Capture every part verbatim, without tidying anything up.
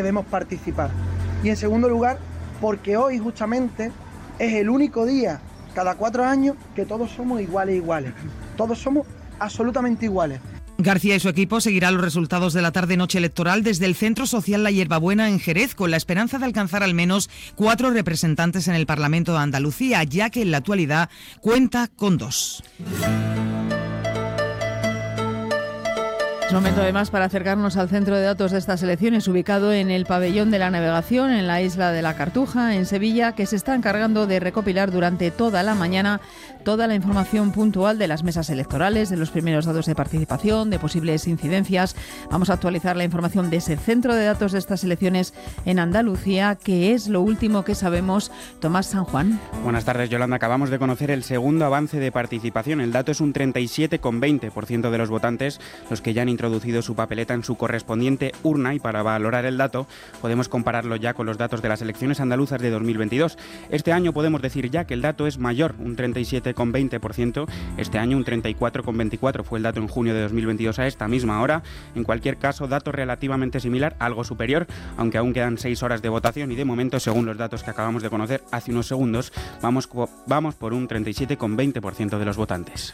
podemos participar. Y en segundo lugar, porque hoy justamente es el único día cada cuatro años que todos somos iguales iguales. Todos somos absolutamente iguales. García y su equipo seguirán los resultados de la tarde-noche electoral desde el Centro Social La Hierbabuena en Jerez, con la esperanza de alcanzar al menos cuatro representantes en el Parlamento de Andalucía, ya que en la actualidad cuenta con dos. Es momento además para acercarnos al centro de datos de estas elecciones, ubicado en el Pabellón de la Navegación, en la isla de la Cartuja, en Sevilla, que se está encargando de recopilar durante toda la mañana toda la información puntual de las mesas electorales, de los primeros datos de participación, de posibles incidencias. Vamos a actualizar la información de ese centro de datos de estas elecciones en Andalucía, que es lo último que sabemos. Tomás San Juan. Buenas tardes, Yolanda. Acabamos de conocer el segundo avance de participación. El dato es un treinta y siete coma veinte por ciento de los votantes los que ya han introducido su papeleta en su correspondiente urna, y para valorar el dato podemos compararlo ya con los datos de las elecciones andaluzas de dos mil veintidós. Este año podemos decir ya que el dato es mayor, un treinta y siete coma veinte por ciento. Este año un treinta y cuatro coma veinticuatro por ciento fue el dato en junio de dos mil veintidós a esta misma hora. En cualquier caso, dato relativamente similar, algo superior, aunque aún quedan seis horas de votación y de momento, según los datos que acabamos de conocer hace unos segundos, vamos, vamos por un treinta y siete coma veinte por ciento de los votantes.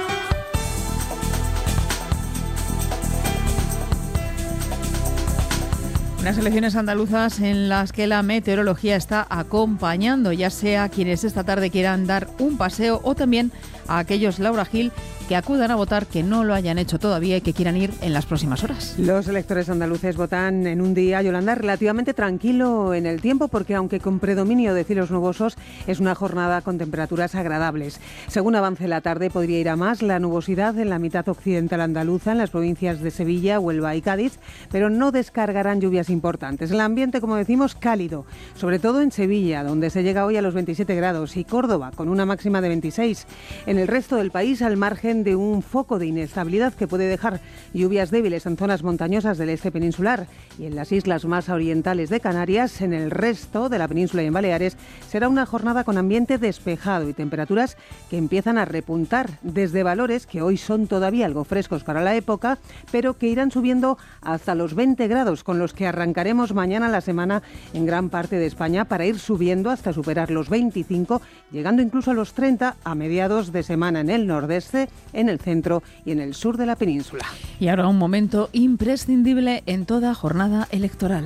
Unas elecciones andaluzas en las que la meteorología está acompañando, ya sea a quienes esta tarde quieran dar un paseo o también a aquellos, Laura Gil, que acudan a votar, que no lo hayan hecho todavía y que quieran ir en las próximas horas. Los electores andaluces votan en un día, Yolanda, relativamente tranquilo en el tiempo, porque aunque con predominio de cielos nubosos, es una jornada con temperaturas agradables. Según avance la tarde, podría ir a más la nubosidad en la mitad occidental andaluza, en las provincias de Sevilla, Huelva y Cádiz, pero no descargarán lluvias importantes. El ambiente, como decimos, cálido, sobre todo en Sevilla, donde se llega hoy a los veintisiete grados, y Córdoba, con una máxima de veintiséis. En el resto del país, al margen de un foco de inestabilidad que puede dejar lluvias débiles en zonas montañosas del este peninsular y en las islas más orientales de Canarias, en el resto de la península y en Baleares será una jornada con ambiente despejado y temperaturas que empiezan a repuntar desde valores que hoy son todavía algo frescos para la época, pero que irán subiendo hasta los veinte grados, con los que arrancaremos mañana la semana en gran parte de España, para ir subiendo hasta superar los veinticinco, llegando incluso a los treinta a mediados de semana en el nordeste, en el centro y en el sur de la península. Y ahora un momento imprescindible en toda jornada electoral.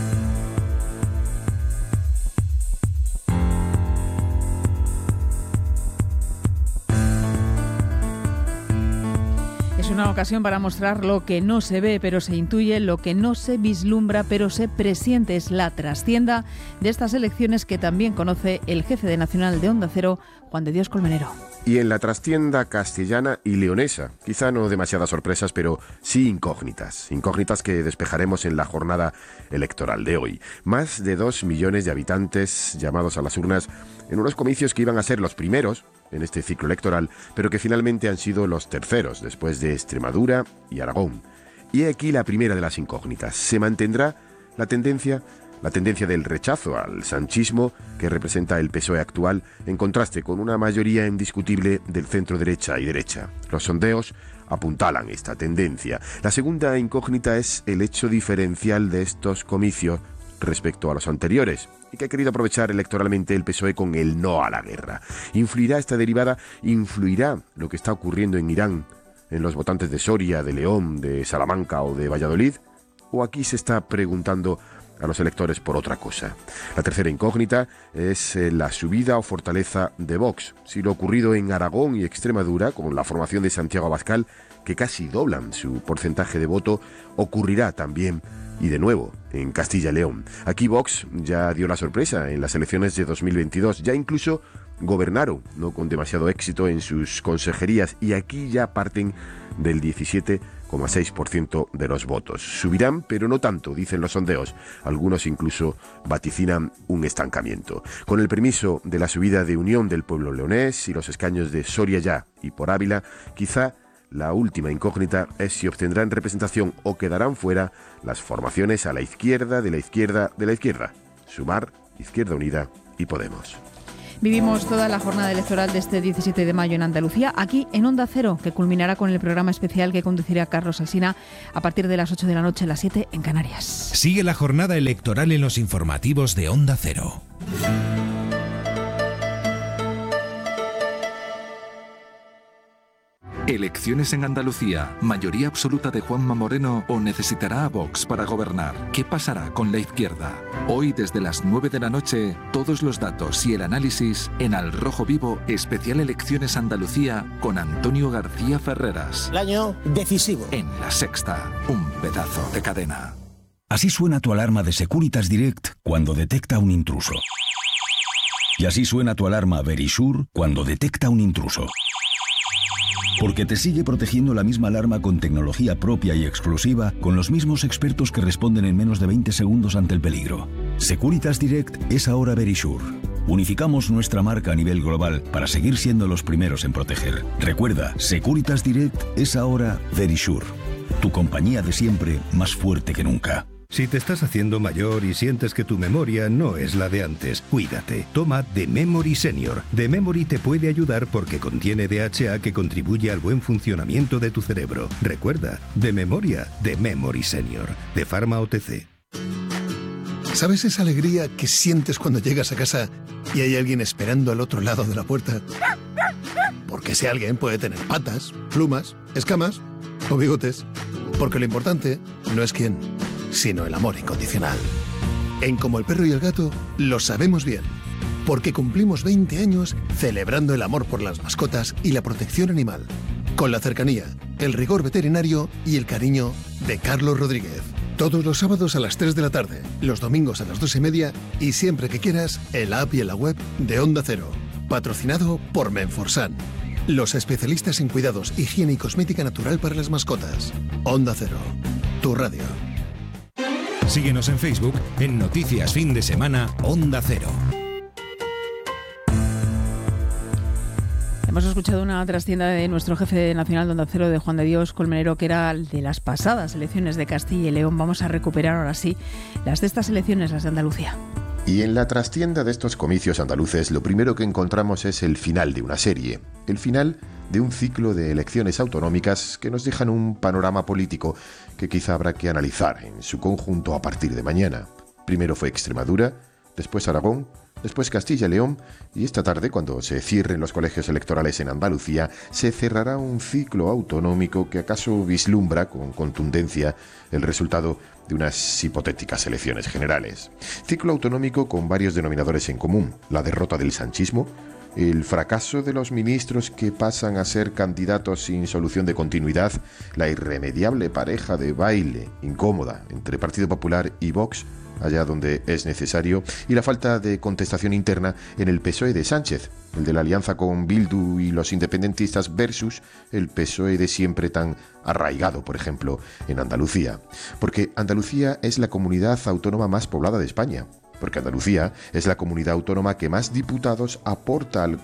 Es una ocasión para mostrar lo que no se ve pero se intuye, lo que no se vislumbra pero se presiente. Es la trastienda de estas elecciones que también conoce el jefe de Nacional de Onda Cero, Juan de Dios Colmenero. Y en la trastienda castellana y leonesa, quizá no demasiadas sorpresas, pero sí incógnitas. Incógnitas que despejaremos en la jornada electoral de hoy. Más de dos millones de habitantes llamados a las urnas en unos comicios que iban a ser los primeros en este ciclo electoral, pero que finalmente han sido los terceros, después de Extremadura y Aragón. Y aquí la primera de las incógnitas. ¿Se mantendrá la tendencia? La tendencia del rechazo al sanchismo que representa el P S O E actual, en contraste con una mayoría indiscutible del centro derecha y derecha. Los sondeos apuntalan esta tendencia. La segunda incógnita es el hecho diferencial de estos comicios respecto a los anteriores, y que ha querido aprovechar electoralmente el P S O E con el no a la guerra. ¿Influirá esta derivada? ¿Influirá lo que está ocurriendo en Irán en los votantes de Soria, de León, de Salamanca o de Valladolid? ¿O aquí se está preguntando a los electores por otra cosa? La tercera incógnita es eh, la subida o fortaleza de Vox. Si lo ocurrido en Aragón y Extremadura, con la formación de Santiago Abascal, que casi doblan su porcentaje de voto, ocurrirá también y de nuevo en Castilla y León. Aquí Vox ya dio la sorpresa en las elecciones de dos mil veintidós, ya incluso gobernaron, no con demasiado éxito, en sus consejerías, y aquí ya parten del diecisiete coma seis por ciento de los votos. Subirán, pero no tanto, dicen los sondeos. Algunos incluso vaticinan un estancamiento. Con el permiso de la subida de Unión del Pueblo Leonés y los escaños de Soria ya y por Ávila, quizá la última incógnita es si obtendrán representación o quedarán fuera las formaciones a la izquierda de la izquierda de la izquierda. Sumar, Izquierda Unida y Podemos. Vivimos toda la jornada electoral de este diecisiete de mayo en Andalucía, aquí en Onda Cero, que culminará con el programa especial que conducirá Carlos Alsina a partir de las ocho de la noche, las siete en Canarias. Sigue la jornada electoral en los informativos de Onda Cero. Elecciones en Andalucía, mayoría absoluta de Juanma Moreno o necesitará a Vox para gobernar. ¿Qué pasará con la izquierda? Hoy desde las nueve de la noche, todos los datos y el análisis en Al Rojo Vivo, especial Elecciones Andalucía con Antonio García Ferreras. El año decisivo. En La Sexta, un pedazo de cadena. Así suena tu alarma de Securitas Direct cuando detecta un intruso. Y así suena tu alarma Verisure cuando detecta un intruso. Porque te sigue protegiendo la misma alarma con tecnología propia y exclusiva, con los mismos expertos que responden en menos de veinte segundos ante el peligro. Securitas Direct es ahora Verisure. Unificamos nuestra marca a nivel global para seguir siendo los primeros en proteger. Recuerda, Securitas Direct es ahora Verisure. Tu compañía de siempre, más fuerte que nunca. Si te estás haciendo mayor y sientes que tu memoria no es la de antes, cuídate. Toma The Memory Senior. The Memory te puede ayudar porque contiene D H A que contribuye al buen funcionamiento de tu cerebro. Recuerda, de memoria, The Memory Senior, de Pharma O T C. ¿Sabes esa alegría que sientes cuando llegas a casa y hay alguien esperando al otro lado de la puerta? Porque ese alguien puede tener patas, plumas, escamas o bigotes. Porque lo importante no es quién, sino el amor incondicional. En Como el Perro y el Gato lo sabemos bien, porque cumplimos veinte años celebrando el amor por las mascotas y la protección animal, con la cercanía, el rigor veterinario y el cariño de Carlos Rodríguez. Todos los sábados a las tres de la tarde, los domingos a las dos y media y siempre que quieras en la app y en la web de Onda Cero. Patrocinado por Menforsan, los especialistas en cuidados, higiene y cosmética natural para las mascotas. Onda Cero, tu radio. Síguenos en Facebook en Noticias Fin de Semana Onda Cero. Hemos escuchado una trastienda de nuestro jefe nacional de Onda Cero, de Juan de Dios Colmenero, que era de las pasadas elecciones de Castilla y León. Vamos a recuperar ahora sí las de estas elecciones, las de Andalucía. Y en la trastienda de estos comicios andaluces, lo primero que encontramos es el final de una serie, el final de un ciclo de elecciones autonómicas que nos dejan un panorama político que quizá habrá que analizar en su conjunto a partir de mañana. Primero fue Extremadura, después Aragón, después Castilla y León, y esta tarde, cuando se cierren los colegios electorales en Andalucía, se cerrará un ciclo autonómico que acaso vislumbra con contundencia el resultado de unas hipotéticas elecciones generales. Ciclo autonómico con varios denominadores en común: la derrota del sanchismo, el fracaso de los ministros que pasan a ser candidatos sin solución de continuidad, la irremediable pareja de baile incómoda entre Partido Popular y Vox, allá donde es necesario, y la falta de contestación interna en el P S O E de Sánchez, el de la alianza con Bildu y los independentistas versus el P S O E de siempre tan arraigado, por ejemplo, en Andalucía. Porque Andalucía es la comunidad autónoma más poblada de España. Porque Andalucía es la comunidad autónoma que más diputados aporta al